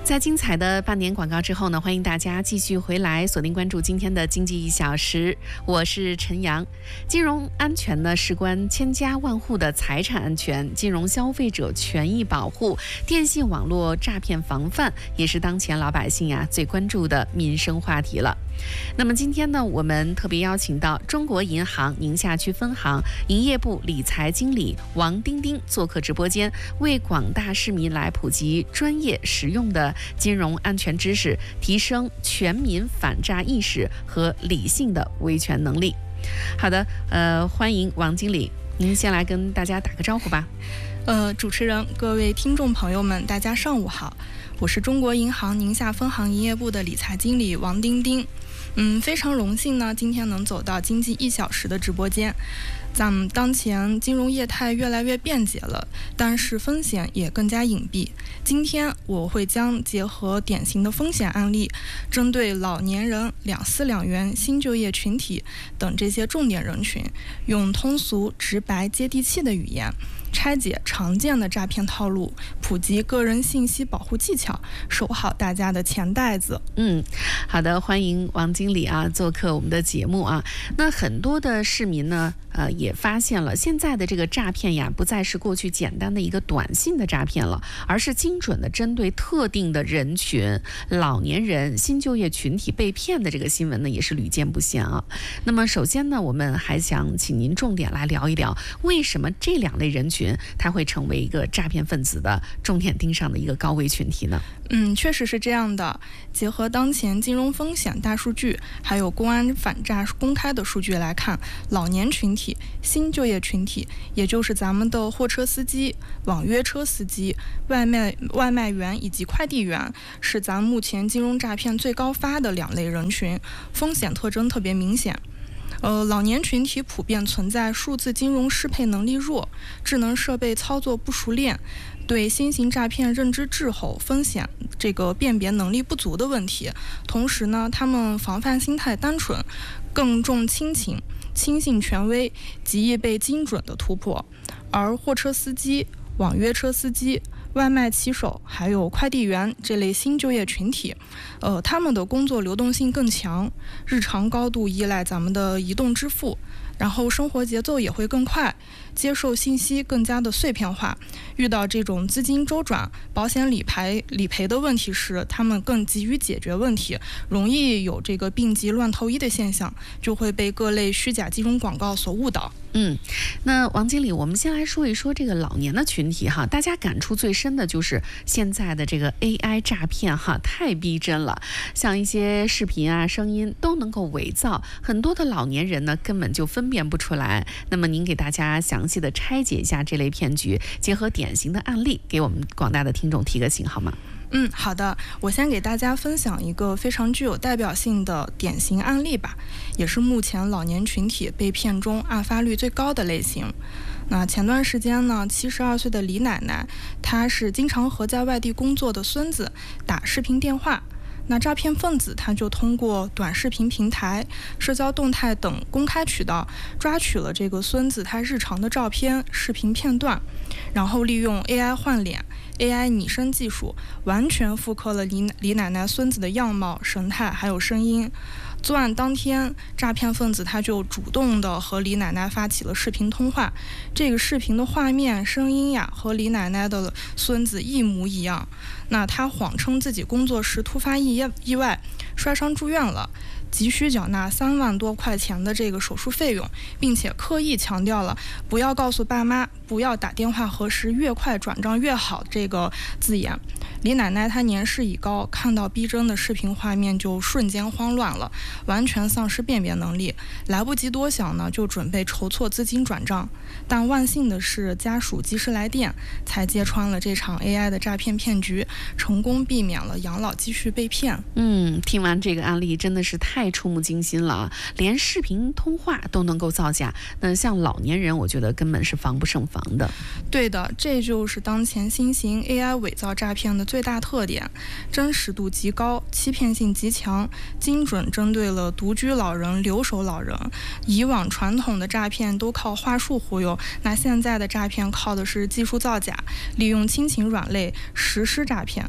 在精彩的半年广告之后呢，欢迎大家继续回来锁定关注今天的经济1小时，我是陈阳。金融安全呢，事关千家万户的财产安全，金融消费者权益保护，电信网络诈骗防范，也是当前老百姓最关注的民生话题了。那么今天呢，我们特别邀请到中国银行宁夏区分行营业部理财经理王丁丁做客直播间，为广大市民来普及专业实用的金融安全知识，提升全民反诈意识和理性的维权能力。好的，欢迎王经理，您先来跟大家打个招呼吧。 主持人，各位听众朋友们，大家上午好，我是中国银行宁夏分行营业部的理财经理王丁丁。非常荣幸呢，今天能走到经济1小时的直播间。咱们当前金融业态越来越便捷了，但是风险也更加隐蔽。今天我会将结合典型的风险案例，针对老年人、两饲两元、新就业群体等这些重点人群，用通俗、直白、接地气的语言，拆解常见的诈骗套路，普及个人信息保护技巧，守好大家的钱袋子。 好的，欢迎王经理做客我们的节目啊。那很多的市民呢，也发现了现在的这个诈骗不再是过去简单的一个短信的诈骗了，而是精准的针对特定的人群，老年人、新就业群体被骗的这个新闻呢，也是屡见不鲜啊。那么首先呢，我们还想请您重点来聊一聊，为什么这两类人群它会成为一个诈骗分子的重点盯上的一个高危群体呢？ 确实是这样的。结合当前金融风险大数据，还有公安反诈公开的数据来看，老年群体、新就业群体，也就是咱们的货车司机、网约车司机、外卖员以及快递员，是咱目前金融诈骗最高发的两类人群，风险特征特别明显。老年群体普遍存在数字金融适配能力弱、智能设备操作不熟练、对新型诈骗认知滞后、风险这个辨别能力不足的问题。同时呢，他们防范心态单纯，更重亲情，轻信权威，极易被精准的突破。而货车司机、网约车司机、外卖骑手还有快递员这类新就业群体，他们的工作流动性更强，日常高度依赖咱们的移动支付，然后生活节奏也会更快，接受信息更加的碎片化。遇到这种资金周转、保险理赔的问题时，他们更急于解决问题，容易有这个病急乱投医的现象，就会被各类虚假金融广告所误导。 那王经理，我们先来说一说这个老年的群体大家感触最深的就是现在的这个 AI 诈骗太逼真了，像一些视频声音都能够伪造，很多的老年人呢根本就分辨不出来。那么您给大家详细的拆解一下这类骗局，结合典型的案例，给我们广大的听众提个醒好吗？ 好的，我先给大家分享一个非常具有代表性的典型案例吧，也是目前老年群体被骗中案发率最高的类型。那前段时间呢，72岁的李奶奶，她是经常和在外地工作的孙子打视频电话。那诈骗分子他就通过短视频平台、社交动态等公开渠道，抓取了这个孙子他日常的照片、视频片段，然后利用 AI 换脸、AI 拟声技术，完全复刻了李奶奶孙子的样貌、神态还有声音。作案当天，诈骗分子他就主动的和李奶奶发起了视频通话，这个视频的画面、声音和李奶奶的孙子一模一样。那他谎称自己工作时突发意外摔伤住院了，急需缴纳3万多块钱的这个手术费用，并且刻意强调了不要告诉爸妈，不要打电话核实，越快转账越好这个字眼。李奶奶她年事已高，看到逼真的视频画面就瞬间慌乱了，完全丧失辨别能力，来不及多想呢，就准备筹措资金转账。但万幸的是，家属及时来电，才揭穿了这场 AI 的诈骗骗局，成功避免了养老积蓄被骗。 听完这个案例真的是太触目惊心了，连视频通话都能够造假，那像老年人我觉得根本是防不胜防的。 对的，这就是当前新型 AI 伪造诈骗的最大特点，真实度极高，欺骗性极强，精准针对了独居老人、留守老人。以往传统的诈骗都靠话术忽悠，那现在的诈骗靠的是技术造假，利用亲情软肋实施诈骗。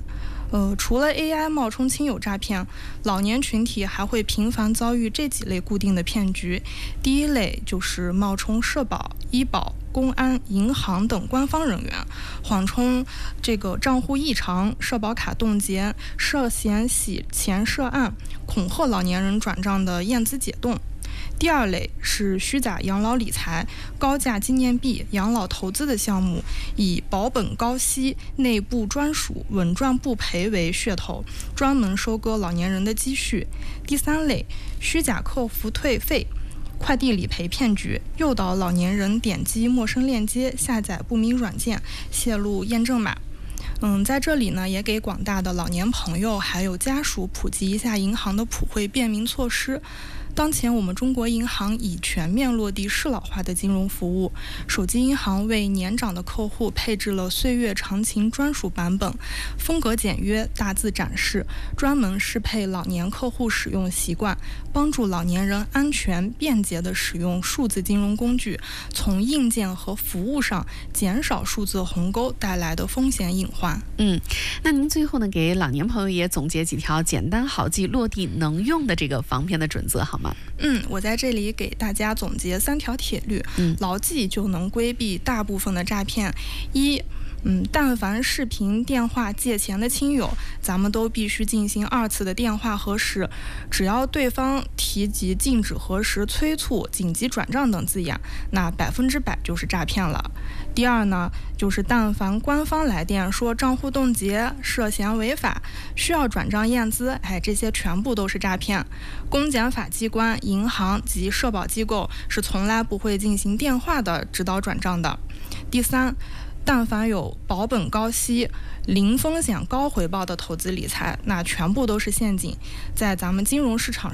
除了 AI 冒充亲友诈骗，老年群体还会频繁遭遇这几类固定的骗局。第一类就是冒充社保、医保、公安、银行等官方人员，谎称这个账户异常、社保卡冻结、涉嫌洗钱涉案，恐吓老年人转账的验资解冻。第二类是虚假养老理财、高价纪念币、养老投资的项目，以保本高息、内部专属、稳赚不赔为噱头，专门收割老年人的积蓄。第三类，虚假客服退费、快递理赔骗局，诱导老年人点击陌生链接，下载不明软件，泄露验证码。在这里呢，也给广大的老年朋友还有家属普及一下银行的普惠便民措施。当前我们中国银行已全面落地适老化的金融服务，手机银行为年长的客户配置了岁月长情专属版本，风格简约，大字展示，专门适配老年客户使用习惯，帮助老年人安全便捷地使用数字金融工具，从硬件和服务上减少数字鸿沟带来的风险隐患。 那您最后呢，给老年朋友也总结几条简单好记、落地能用的这个防骗的准则好吗？ 我在这里给大家总结3条铁律，牢记就能规避大部分的诈骗。一，但凡视频电话借钱的亲友，咱们都必须进行2次的电话核实，只要对方提及禁止核实、催促、紧急转账等字眼，那100%就是诈骗了。第二呢，就是但凡官方来电说账户冻结、涉嫌违法、需要转账验资，这些全部都是诈骗。公检法机关、银行及社保机构是从来不会进行电话的指导转账的。第三，但凡有保本高息、零风险高回报的投资理财，那全部都是陷阱，在咱们金融市场